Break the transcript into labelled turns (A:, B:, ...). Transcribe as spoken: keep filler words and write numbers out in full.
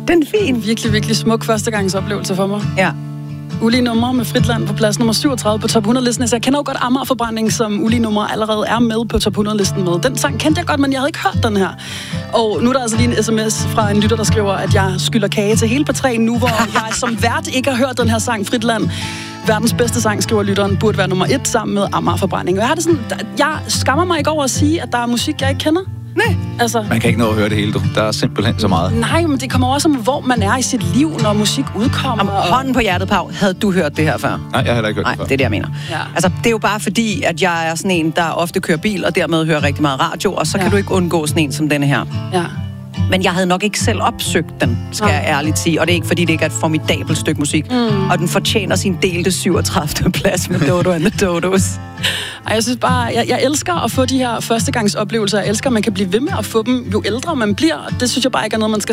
A: Den er fin.
B: Virkelig, virkelig smuk førstegangsoplevelse for mig.
A: Ja.
B: Ulige numre med Fritland på plads nummer syvogtredive på top hundrede-listen. Så jeg kender jo godt Amagerforbrænding, som ulige numre allerede er med på top hundrede-listen med. Den sang kendte jeg godt, men jeg havde ikke hørt den her. Og nu er der altså lige en sms fra en lytter, der skriver, at jeg skylder kage til hele P tre nu, hvor jeg som vært ikke har hørt den her sang, Fritland. Verdens bedste sang, skriver lytteren, burde være nummer et sammen med Amagerforbrænding. Og jeg har det sådan, jeg skammer mig ikke over at sige, at der er musik, jeg ikke kender.
A: Nej.
B: Altså,
C: man kan ikke nå at høre det hele, du. Der er simpelthen så meget.
B: Nej, men det kommer også om, hvor man er i sit liv, når musik udkommer.
A: Om hånden på hjertet, Pau, havde du hørt det her før?
C: Nej, jeg har heller ikke hørt
A: Nej,
C: det før.
A: det er det, jeg mener.
B: Ja.
A: Altså, det er jo bare fordi, at jeg er sådan en, der ofte kører bil, og dermed hører rigtig meget radio, og så kan
B: ja.
A: du ikke undgå sådan en som denne her.
B: Ja.
A: Men jeg havde nok ikke selv opsøgt den, skal ja. jeg ærligt sige. Og det er ikke, fordi det ikke er et formidabelt stykke musik. Mm. Og den fortjener sin delte syvogtredivte plads med Dodo and the Dodos.
B: Ej, jeg synes bare, jeg, jeg elsker at få de her førstegangsoplevelser. Jeg elsker, at man kan blive ved med at få dem, jo ældre man bliver. Det synes jeg bare ikke er noget, man skal